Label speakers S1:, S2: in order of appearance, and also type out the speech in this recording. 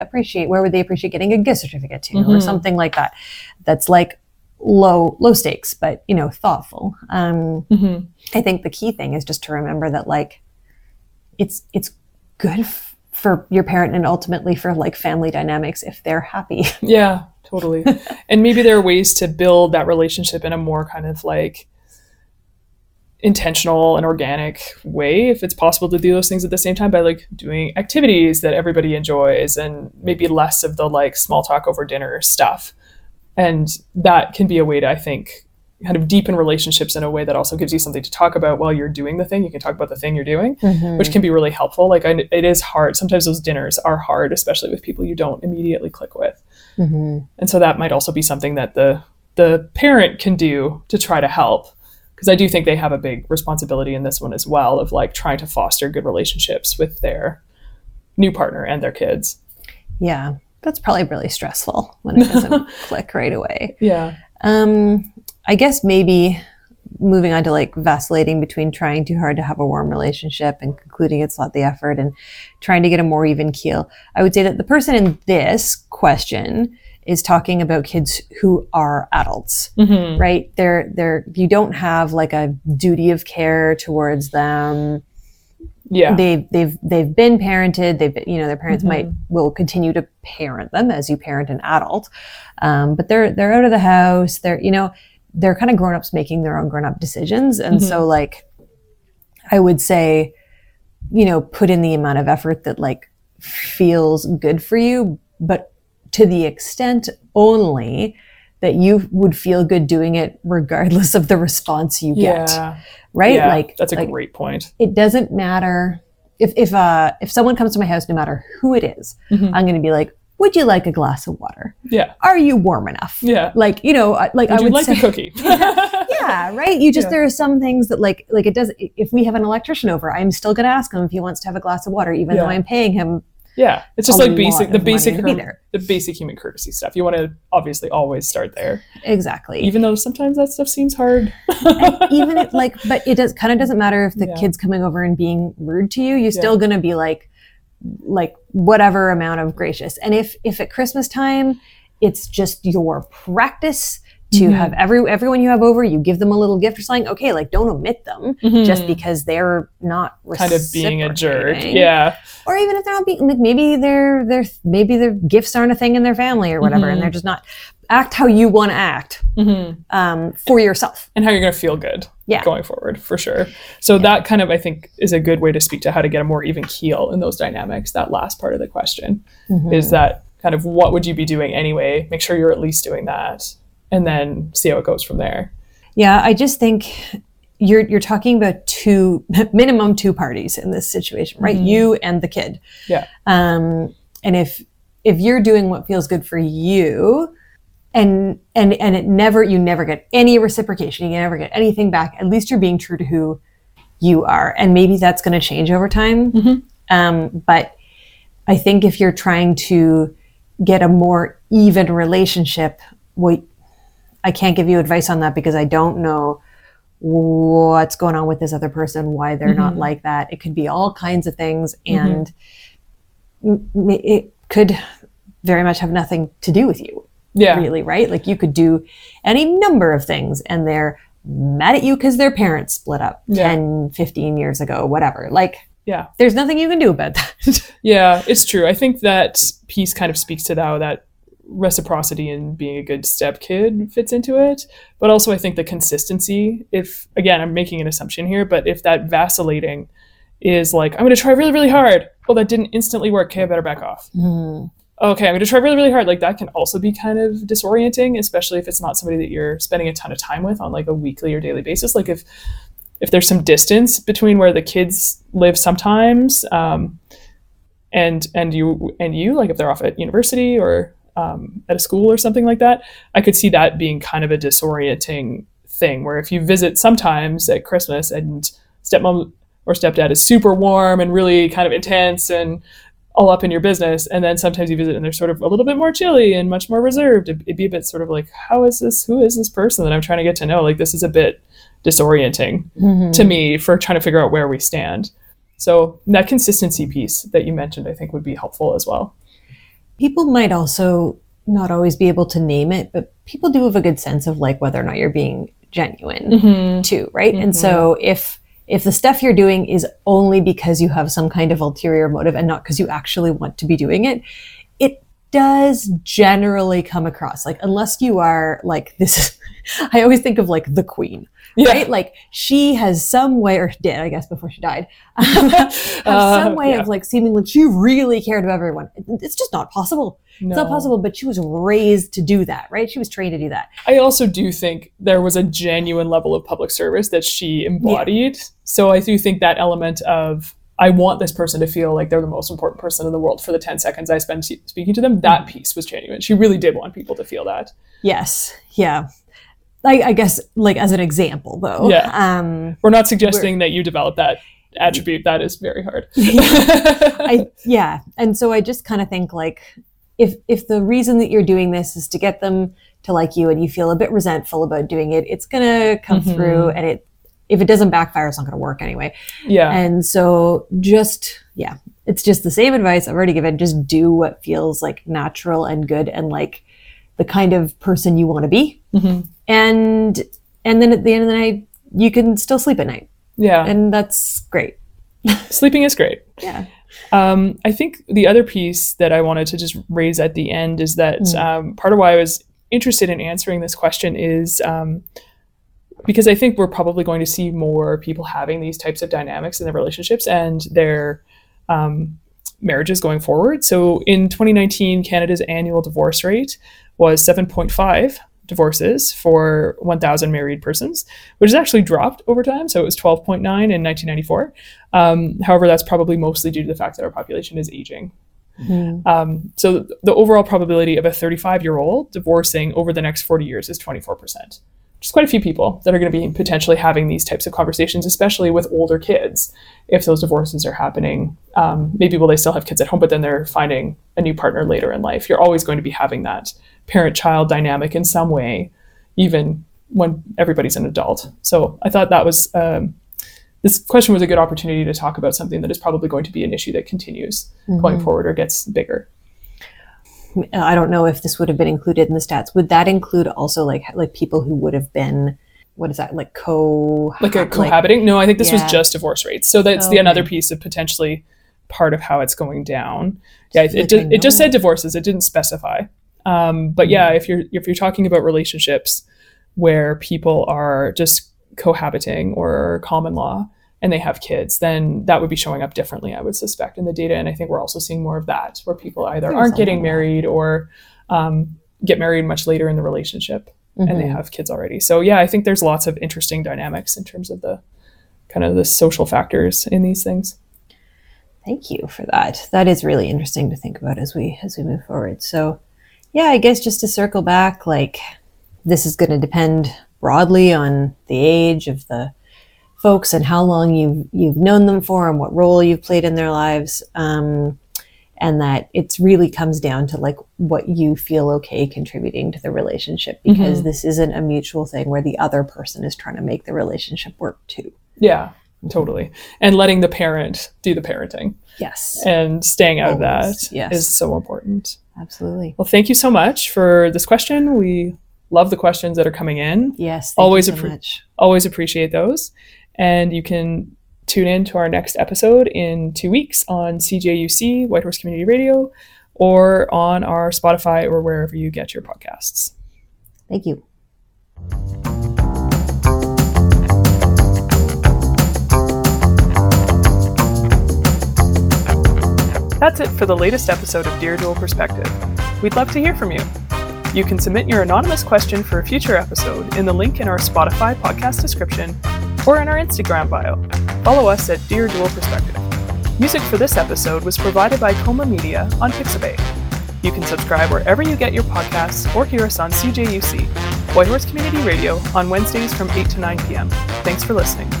S1: appreciate? Where would they appreciate getting a gift certificate to, or something like that? That's like low stakes, but thoughtful. I think the key thing is just to remember that like it's good for your parent and ultimately for like family dynamics if they're happy.
S2: Yeah, totally. And maybe there are ways to build that relationship in a more kind of like intentional and organic way, if it's possible to do those things at the same time, by like doing activities that everybody enjoys and maybe less of the like small talk over dinner stuff. And that can be a way to, I think, kind of deepen relationships in a way that also gives you something to talk about while you're doing the thing. You can talk about the thing you're doing, which can be really helpful. Like it is hard. Sometimes those dinners are hard, especially with people you don't immediately click with. And so that might also be something that the parent can do to try to help. Because I do think they have a big responsibility in this one as well, of like trying to foster good relationships with their new partner and their kids.
S1: Yeah, that's probably really stressful when it doesn't click right away.
S2: Yeah.
S1: I guess maybe moving on to like vacillating between trying too hard to have a warm relationship and concluding it's not the effort and trying to get a more even keel. I would say that the person in this question is talking about kids who are adults, right? You don't have like a duty of care towards them.
S2: Yeah.
S1: They've been parented. Their parents will continue to parent them as you parent an adult. But they're out of the house. They're kind of grown-ups making their own grown-up decisions. And so like, I would say, put in the amount of effort that like feels good for you, but to the extent only that you would feel good doing it regardless of the response you get. Right?
S2: Yeah,
S1: like
S2: that's a great point.
S1: It doesn't matter if someone comes to my house, no matter who it is, I'm going to be like, would you like a glass of water?
S2: Yeah.
S1: Are you warm enough?
S2: Yeah.
S1: Like, would I would
S2: like
S1: say,
S2: a cookie?
S1: Yeah, right. There are some things that like it does. If we have an electrician over, I'm still going to ask him if he wants to have a glass of water, even though I'm paying him.
S2: Yeah, it's just like the basic human courtesy stuff. You want to obviously always start there.
S1: Exactly.
S2: Even though sometimes that stuff seems hard.
S1: But it doesn't matter if the kid's coming over and being rude to you. You're still going to be like whatever amount of gracious. And if at Christmas time, it's just your practice to have everyone you have over, you give them a little gift or something. Okay, like don't omit them just because they're not
S2: kind of being a jerk. Yeah.
S1: Or even if they're not being, like maybe their gifts aren't a thing in their family or whatever, and they're just not. Act how you want to act for yourself.
S2: And how you're going to feel good going forward, for sure. So that kind of, I think, is a good way to speak to how to get a more even keel in those dynamics. That last part of the question is that kind of what would you be doing anyway? Make sure you're at least doing that. And then see how it goes from there. Yeah,
S1: I just think you're talking about minimum two parties in this situation, right? You and the kid.
S2: Yeah.
S1: And if you're doing what feels good for you, and you never get any reciprocation, you never get anything back, at least you're being true to who you are. And maybe that's going to change over time. But I think if you're trying to get a more even relationship, I can't give you advice on that because I don't know what's going on with this other person, why they're not like that. It could be all kinds of things, and it could very much have nothing to do with you.
S2: Yeah.
S1: Really, right? Like you could do any number of things and they're mad at you because their parents split up 10, 15 years ago, whatever. Like, there's nothing you can do about that.
S2: Yeah, it's true. I think that piece kind of speaks to that reciprocity and being a good step kid fits into it. But also I think the consistency, if, again, I'm making an assumption here, but if that vacillating is like, I'm going to try really, really hard. Oh, that didn't instantly work. Okay, I better back off. Okay, I'm going to try really, really hard. Like that can also be kind of disorienting, especially if it's not somebody that you're spending a ton of time with on like a weekly or daily basis. Like if there's some distance between where the kids live sometimes, and you, like if they're off at university or at a school or something like that, I could see that being kind of a disorienting thing where if you visit sometimes at Christmas and stepmom or stepdad is super warm and really kind of intense and all up in your business, and then sometimes you visit and they're sort of a little bit more chilly and much more reserved, it'd be a bit sort of like, who is this person that I'm trying to get to know? Like this is a bit disorienting to me for trying to figure out where we stand. So that consistency piece that you mentioned, I think would be helpful as well.
S1: people might also not always be able to name it, but people do have a good sense of like whether or not you're being genuine too, right? And so if the stuff you're doing is only because you have some kind of ulterior motive and not because you actually want to be doing it, it does generally come across like, unless you are like this, I always think of like the queen, right? Like she has some way, or did, I guess, before she died, have some way of like seeming like she really cared about everyone. It's just not possible. No. It's not possible, but she was raised to do that, right? She was trained to do that.
S2: I also do think there was a genuine level of public service that she embodied. Yeah. So I do think that element of, I want this person to feel like they're the most important person in the world for the 10 seconds I spend speaking to them, that piece was genuine. She really did want people to feel that.
S1: Yes. Yeah. I guess, like, as an example, though.
S2: Yeah. We're not suggesting that you develop that attribute. That is very hard.
S1: And so I just kind of think, like, if the reason that you're doing this is to get them to like you and you feel a bit resentful about doing it, it's going to come through, and if it doesn't backfire, it's not going to work anyway. Yeah. And so it's just the same advice I've already given. Just do what feels like natural and good and like the kind of person you want to be. And then at the end of the night, you can still sleep at night. Yeah. And that's great.
S2: Sleeping is great.
S1: Yeah.
S2: I think the other piece that I wanted to just raise at the end is that part of why I was interested in answering this question is because I think we're probably going to see more people having these types of dynamics in their relationships and their marriages going forward. So in 2019, Canada's annual divorce rate was 7.5 divorces for 1,000 married persons, which has actually dropped over time. So it was 12.9 in 1994. However, that's probably mostly due to the fact that our population is aging. So the overall probability of a 35-year-old divorcing over the next 40 years is 24%, which is quite a few people that are going to be potentially having these types of conversations, especially with older kids. If those divorces are happening, maybe will they still have kids at home, but then they're finding a new partner later in life. You're always going to be having that parent-child dynamic in some way, even when everybody's an adult. So I thought that was, this question was a good opportunity to talk about something that is probably going to be an issue that continues going forward or gets bigger.
S1: I don't know if this would have been included in the stats. Would that include also like people who would have been, what is that, like
S2: cohabiting? No, I think this was just divorce rates. So that's another piece of potentially part of how it's going down. Yeah, it just said divorces. It didn't specify. But yeah, if you're talking about relationships where people are just cohabiting or common law and they have kids, then that would be showing up differently, I would suspect, in the data. And I think we're also seeing more of that, where people either aren't getting married or get married much later in the relationship and they have kids already. So yeah, I think there's lots of interesting dynamics in terms of the kind of the social factors in these things.
S1: Thank you for that. That is really interesting to think about as we move forward. So yeah, I guess just to circle back, like, this is going to depend broadly on the age of the folks and how long you've known them for and what role you've played in their lives. And that it really comes down to like what you feel okay contributing to the relationship, because this isn't a mutual thing where the other person is trying to make the relationship work too.
S2: Yeah, totally. And letting the parent do the parenting.
S1: Yes.
S2: And staying out of that is so important.
S1: Absolutely.
S2: Well, thank you so much for this question. We love the questions that are coming in.
S1: Yes. Thank you so much.
S2: Always appreciate those. And you can tune in to our next episode in 2 weeks on CJUC, Whitehorse Community Radio, or on our Spotify or wherever you get your podcasts.
S1: Thank you.
S2: That's it for the latest episode of Dear Dual Perspective. We'd love to hear from you. You can submit your anonymous question for a future episode in the link in our Spotify podcast description or in our Instagram bio. Follow us at Dear Dual Perspective. Music for this episode was provided by Coma Media on Pixabay. You can subscribe wherever you get your podcasts or hear us on CJUC, Whitehorse Community Radio, on Wednesdays from 8 to 9 p.m. Thanks for listening.